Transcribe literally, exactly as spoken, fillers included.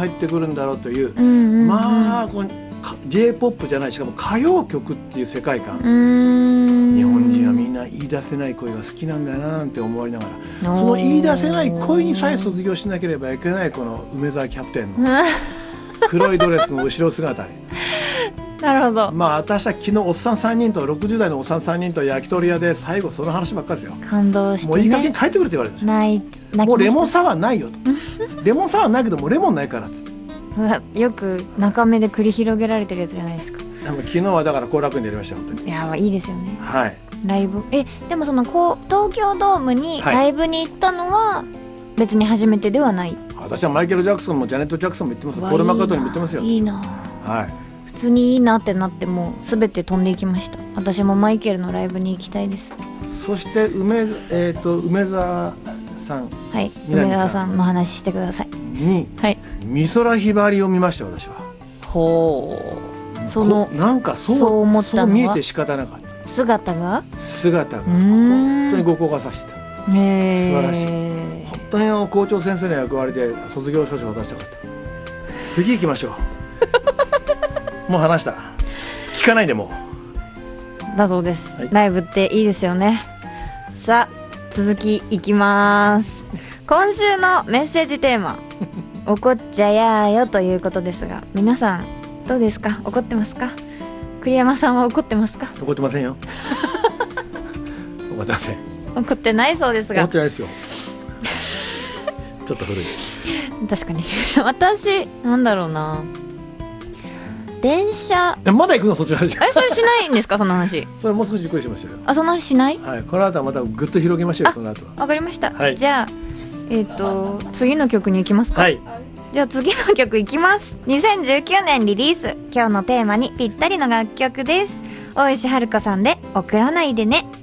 入ってくるんだろうという、 うんうんうん、 まあこう ジェイポップ じゃない、しかも歌謡曲っていう世界観、 うーん、 日本人はみんな言い出せない恋が好きなんだよななんて思われながら、その言い出せない恋にさえ卒業しなければいけないこの梅沢キャプテンの黒いドレスの後ろ姿になるほど。 まあ私は昨日おっさんさんにんとろくじゅう代のおっさんさんにんと焼き鳥屋で最後その話ばっかりですよ。 感動して、ね、 もういい加減帰ってくれって言われるんですよ。 ないもうレモンサワーないよとレモンサワーないけどもうレモンないからっつってよく中目で繰り広げられてるやつじゃないですか。 昨日はだから後楽園でやりました本当に。 いやいいですよね。 はい。 ライブえでもそのこう東京ドームにライブに行ったのは別に初めてではない、はい、 私はマイケル・ジャクソンもジャネット・ジャクソンも言ってます。ポール・マッカートニーも言ってますよ。 いいな、 はい、 普通にいいなってなってもう全て飛んでいきました。私もマイケルのライブに行きたいです。 そして梅、えー、と梅沢さん、 はい、梅沢さんの話してください。 に、はい、美空ひばりを見ました私は。 ほう、そのなんかそう、 そう思ったのはそう見えて仕方なかった。 姿が姿が本当にごこがさしてた。 へ素晴らしい。本当にあの校長先生の役割で卒業証書を渡したかった。次行きましょうもう話した、聞かないでもうだそうです、はい、ライブっていいですよね。さあ続きいきます。今週のメッセージテーマ怒っちゃやーよということですが、皆さんどうですか？怒ってますか？栗山さんは怒ってますか？ 怒ってませんよ怒ってません。 怒ってないそうですが。 怒ってないですよちょっと古い確かに私なんだろうな、電車えまだ行くのそっちの話。 えそれしないんですかその話それもう少しゆっくりしましたよ。 あその話しない、 はい、この後はまたぐっと広げましょうよ。その後はわかりました、 はい、 じゃあえっ、ー、と次の曲に行きますか。 はい、 じゃあ次の曲いきます。にせんじゅうきゅうねんリリース、今日のテーマにぴったりの楽曲です。大石春子さんで送らないでね。